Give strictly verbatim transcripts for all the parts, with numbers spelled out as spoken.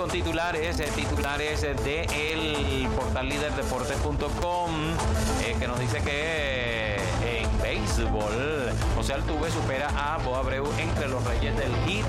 titulares, eh, titulares de el portal líder deportes punto com, eh, que nos dice que eh, en béisbol, José Altuve supera a Bo Abreu entre los reyes del hit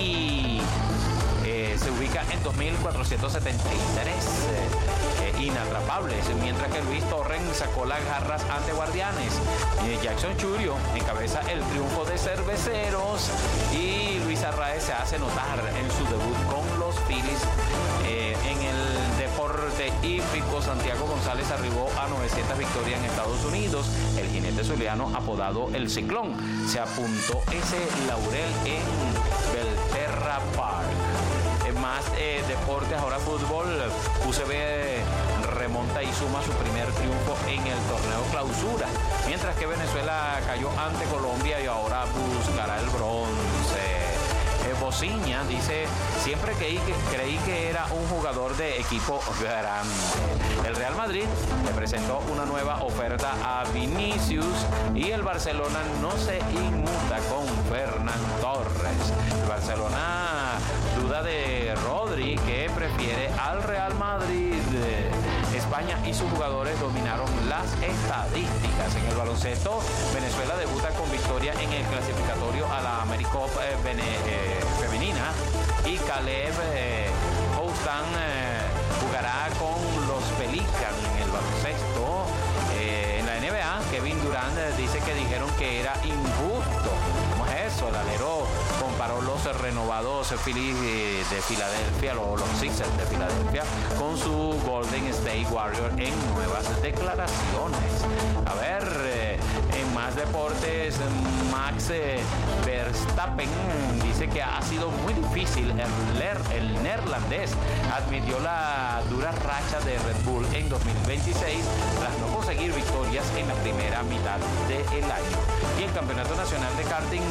y eh, se ubica en dos mil cuatrocientos setenta y tres eh, eh, inatrapables, mientras que Luis Torren sacó las garras ante Guardianes. Eh, Jackson Churio encabeza el triunfo de Cerveceros y Luis Arraez se hace notar en su debut con los Phillies. Eh, en el deporte hípico, Santiago González arribó a novecientas victorias en Estados Unidos. El jinete zuliano, apodado El Ciclón, se apuntó ese laurel en Belterra Park. En más eh, deportes, ahora fútbol, U C B remonta y suma su primer triunfo en el torneo Clausura, mientras que Venezuela cayó ante Colombia y ahora buscará el bronce. Eh, Bociña dice: siempre creí que, creí que era un jugador de equipo grande. El Real Madrid le presentó una nueva oferta a Vinicius y el Barcelona no se inmuta con Fernan Torres. El Barcelona duda de Rodri, que prefiere al Real Madrid. España y sus jugadores dominaron las estadísticas. En el baloncesto, Venezuela debuta con victoria en el clasificatorio a la AmeriCup eh, Bene, eh, femenina y Caleb eh, Houston eh, jugará con los Pelicans en el baloncesto. Eh, en la N B A, Kevin Durant eh, dice que dijeron que era injusto. ¿Cómo es eso? El alero comparó los renovados Phillies de Filadelfia, los, los Sixers de Filadelfia, con su Golden State Warriors en nuevas declaraciones. A ver, eh, en más deportes, Max eh, Verstappen dice que ha sido muy difícil. El, el neerlandés admitió la dura racha de Red Bull en dos mil veintiséis tras no conseguir victorias en la primera mitad del año. Y el Campeonato Nacional de Karting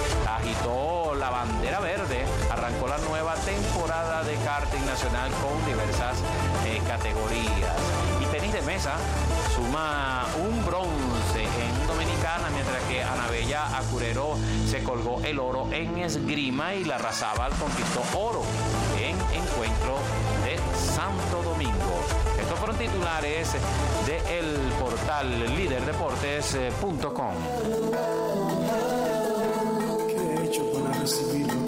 agitó la bandera verde. Arrancó la nueva temporada de karting nacional con diversas eh, categorías. Y tenis de mesa suma un bronce en Dominicana, mientras que Anabella Acurero se colgó el oro en esgrima y la Razabal conquistó oro en encuentro de Santo Domingo. Estos fueron titulares del portal líder deportes punto com. ¿Qué he hecho para recibirlo?